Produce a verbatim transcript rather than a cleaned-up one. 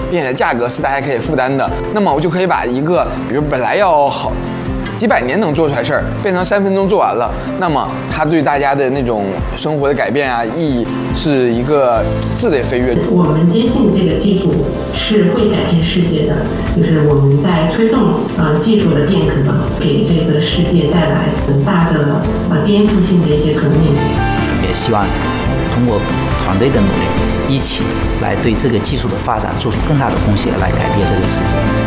并且价格是大家可以负担的，那么我就可以把一个比如本来要好几百年能做出来事儿，变成三分钟做完了，那么它对大家的那种生活的改变啊，意义是一个质的飞跃。 我们坚信这个技术是会改变世界的，就是我们在推动呃技术的变革，给这个世界带来很大的呃颠覆性的一些可能。 也希望通过团队的努力，一起来对这个技术的发展做出更大的贡献，来改变这个世界。